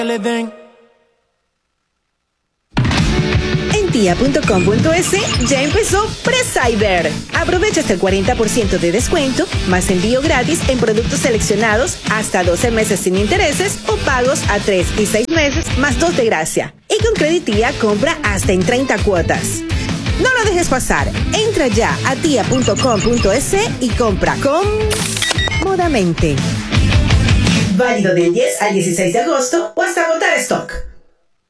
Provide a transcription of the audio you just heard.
En tia.com.es ya empezó Pre-Cyber. Aprovecha hasta el 40% de descuento, más envío gratis en productos seleccionados hasta 12 meses sin intereses o pagos a 3 y 6 meses más 2 de gracia. Y con Creditía compra hasta en 30 cuotas. No lo dejes pasar. Entra ya a tia.com.es y compra cómodamente. Válido del 10 al 16 de agosto o hasta agotar stock.